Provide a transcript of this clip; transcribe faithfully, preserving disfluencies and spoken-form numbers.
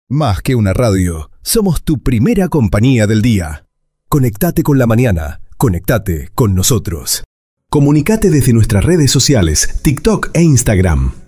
Más que una radio, somos tu primera compañía del día. Conectate con la mañana, conectate con nosotros. Comunicate desde nuestras redes sociales, TikTok e Instagram.